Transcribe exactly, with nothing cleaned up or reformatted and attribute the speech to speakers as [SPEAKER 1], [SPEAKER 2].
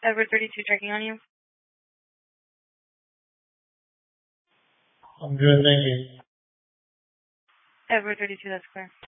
[SPEAKER 1] Edward thirty-two checking on you.
[SPEAKER 2] I'm good, thank you.
[SPEAKER 1] Edward thirty-two, that's clear.